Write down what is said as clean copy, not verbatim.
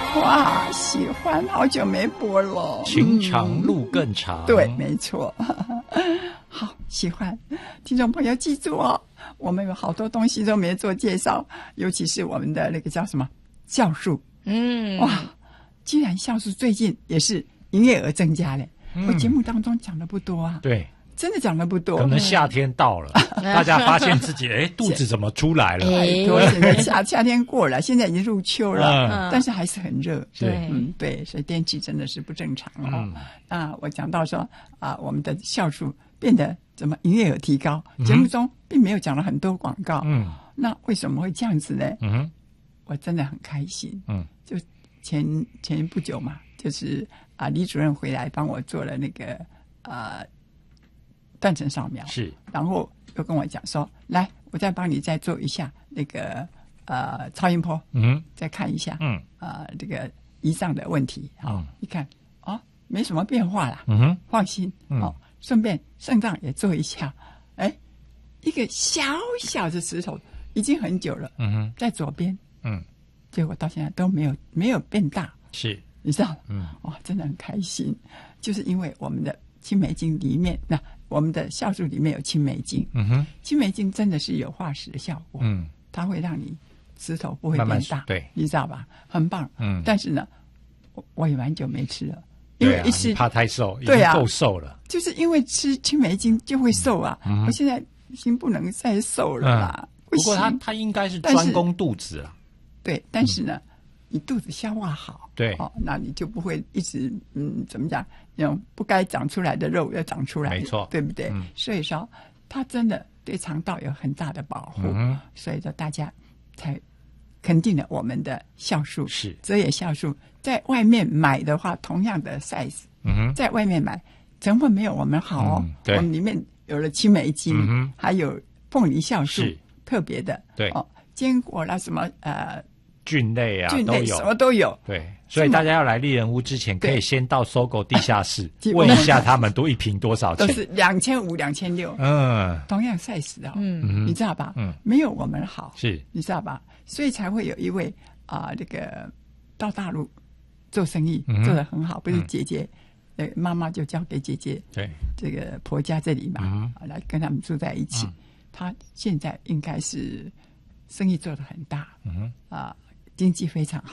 哇，喜欢，好久没播了。 情长路更长。 对，没错。好，喜欢，听众朋友记住哦，我们有好多东西都没做介绍，尤其是我们的那个叫什么酵素。哇，居然酵素最近也是营业额增加了。我节目当中讲的不多啊。 对。 真的讲的不多， 可能夏天到了，大家发现自己肚子怎么出来了？ 现在夏天过了，现在已经入秋了，但是还是很热。 对， 对，所以天气真的是不正常哦。那我讲到说我们的酵素变得怎么营业额提高，节目中并没有讲了很多广告。那为什么会这样子呢？我真的很开心。就前不久嘛，就是李主任回来帮我做了那个断层扫描， 是， 然后又跟我讲说，来，我再帮你再做一下那个超音波，再看一下，这个胰脏的问题，一看，没什么变化啦，放心，顺便肾脏也做一下，一个小小的石头已经很久了，在左边，结果到现在都没有变大， 是， 你知道，哇，真的很开心，就是因为我们的青霉精里面我们的酵素里面有青霉精，青霉精真的是有化石的效果，它会让你石头不会变大， 慢慢对， 你知道吧？很棒，但是呢，我也蛮久没吃了，因为一吃怕太瘦， 对啊， 已经够瘦了， 就是因为吃青霉精就会瘦啊，我现在已经不能再瘦了啦。 不过它应该是专攻肚子了， 对，但是呢，你肚子消化好， 对， 那你就不会一直怎么讲？那种不该长出来的肉要长出来， 没错， 对不对？所以说，它真的对肠道有很大的保护，所以说大家才肯定了我们的酵素是泽野酵素，在外面买的话，同样的 size，在外面买成分没有我们好哦，我们里面有了青霉精，还有凤梨酵素，特别的， 对坚果啦什么菌类啊，都有， 什么都有。 对，所以大家要来丽人屋之前，可以先到SOGO地下室问一下他们，都一瓶多少钱？ 都是2500、2600。同样 size 的，你知道吧？没有我们好， 是， 你知道吧？所以才会有一位这个到大陆做生意做得很好，不是姐姐，妈妈就交给姐姐， 对，这个婆家这里嘛，来跟他们住在一起。他现在应该是生意做得很大，经济非常好。